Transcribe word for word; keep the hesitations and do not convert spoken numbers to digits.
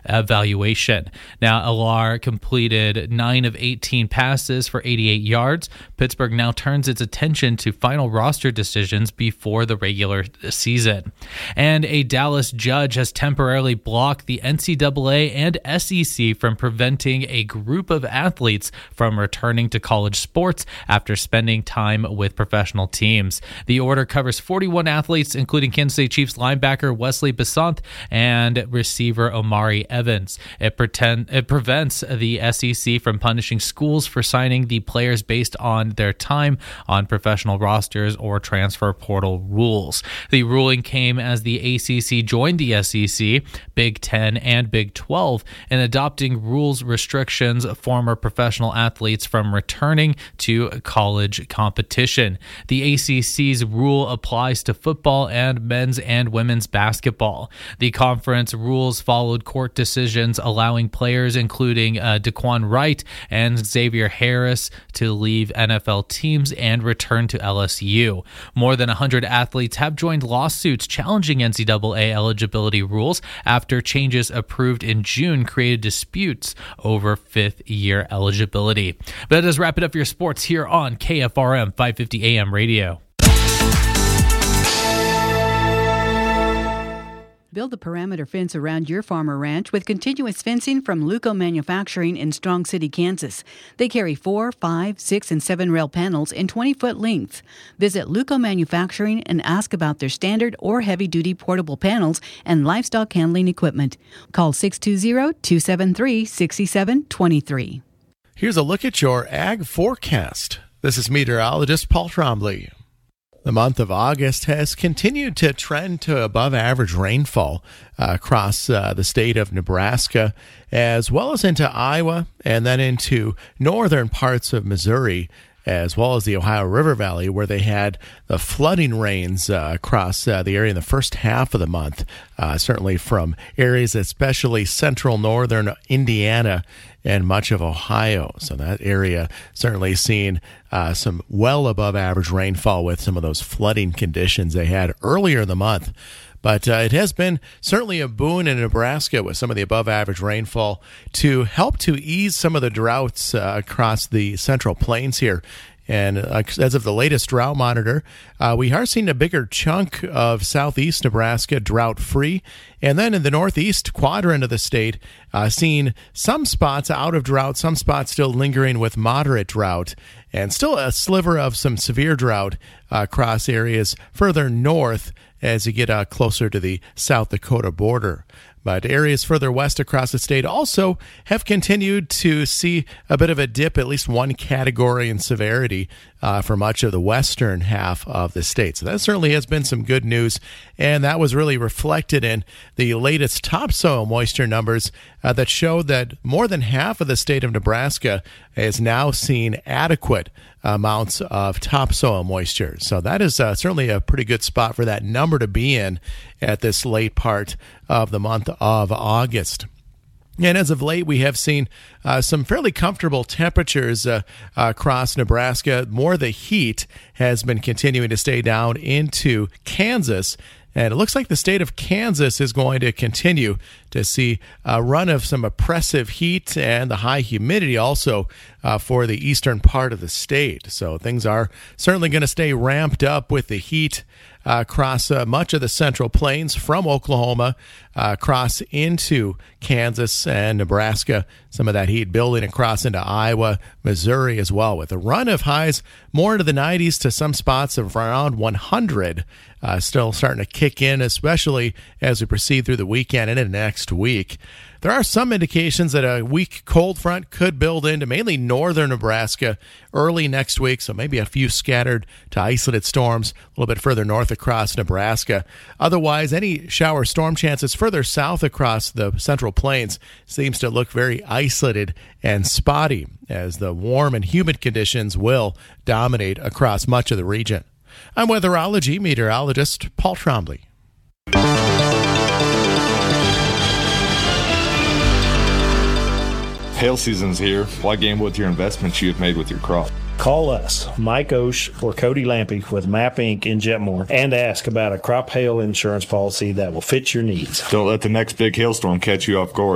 evaluation. Now, Alar completed nine of eighteen passes for eighty-eight yards. Pittsburgh now turns its attention to final roster decisions before the regular season. And a Dallas judge has temporarily blocked the N C double A and S E C from preventing a group of athletes from returning to college sports after spending time with professional teams. The order covers forty-one athletes, including Kansas City Chiefs linebacker Wesley Bisson and receiver Omari Evans. It, pretend, it prevents the S E C from punishing schools for signing the players based on their time on professional rosters or transfer portal rules. The ruling came as the A C C joined the S E C, Big Ten, and Big twelve in adopting rules restrictions former professional athletes from returning to college competition. The A C C's rule applies to football and men's and women's basketball. The conference rules followed court decisions allowing players including uh, Daquan Wright and Xavier Harris to leave N F L teams and return to L S U. More than one hundred athletes have joined lawsuits challenging N C double A eligibility rules after changes approved in June created disputes over fifth-year eligibility. But that does wrap it up for your sports here on K F R M five fifty A M radio. Build a perimeter fence around your farm or ranch with continuous fencing from Luco Manufacturing in Strong City, Kansas. They carry four, five, six, and seven rail panels in twenty-foot lengths. Visit Luco Manufacturing and ask about their standard or heavy-duty portable panels and livestock handling equipment. Call six two zero, two seven three, six seven two three. Here's a look at your ag forecast. This is meteorologist Paul Trombley. The month of August has continued to trend to above average rainfall uh, across uh, the state of Nebraska, as well as into Iowa and then into northern parts of Missouri, as well as the Ohio River Valley, where they had the flooding rains uh, across uh, the area in the first half of the month, uh, certainly from areas especially central northern Indiana and much of Ohio. So that area certainly seen uh, some well above average rainfall with some of those flooding conditions they had earlier in the month. But uh, it has been certainly a boon in Nebraska with some of the above average rainfall to help to ease some of the droughts uh, across the Central Plains here. And uh, as of the latest drought monitor, uh, we are seeing a bigger chunk of southeast Nebraska drought-free. And then in the northeast quadrant of the state, uh, seeing some spots out of drought, some spots still lingering with moderate drought, and still a sliver of some severe drought uh, across areas further north as you get uh, closer to the South Dakota border. But areas further west across the state also have continued to see a bit of a dip, at least one category in severity uh, for much of the western half of the state. So that certainly has been some good news, and that was really reflected in the latest topsoil moisture numbers uh, that showed that more than half of the state of Nebraska is now seeing adequate amounts of topsoil moisture. So that is uh, certainly a pretty good spot for that number to be in at this late part of the month of August. And as of late, we have seen uh, some fairly comfortable temperatures uh, uh, across Nebraska. More of the heat has been continuing to stay down into Kansas. And it looks like the state of Kansas is going to continue to see a run of some oppressive heat and the high humidity also uh, for the eastern part of the state. So things are certainly going to stay ramped up with the heat uh, across uh, much of the Central Plains from Oklahoma uh, across into Kansas and Nebraska. Some of that heat building across into Iowa, Missouri as well, with a run of highs more into the nineties to some spots of around one hundred. Uh, still starting to kick in, especially as we proceed through the weekend and into next week. There are some indications that a weak cold front could build into mainly northern Nebraska early next week, so maybe a few scattered to isolated storms a little bit further north across Nebraska. Otherwise, any shower storm chances further south across the Central Plains seems to look very isolated and spotty, as the warm and humid conditions will dominate across much of the region. I'm weatherology meteorologist Paul Trombley. Hail season's here. Why gamble with your investments you have made with your crop? Call us, Mike Osh or Cody Lampy with Map Incorporated in Jetmore, and ask about a crop hail insurance policy that will fit your needs. Don't let the next big hailstorm catch you off guard.